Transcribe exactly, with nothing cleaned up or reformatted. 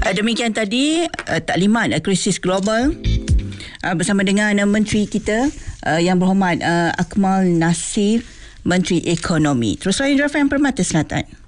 Uh, demikian tadi uh, taklimat uh, krisis global uh, bersama dengan uh, Menteri kita uh, yang berhormat uh, Akmal Nasir, Menteri Ekonomi. Terus lain F M Permata Selatan.